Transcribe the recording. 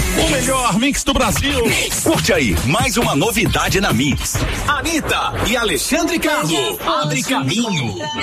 O melhor mix do Brasil. Curte aí, mais uma novidade na Mix. Anitta e Alexandre Carlos. Abre caminho.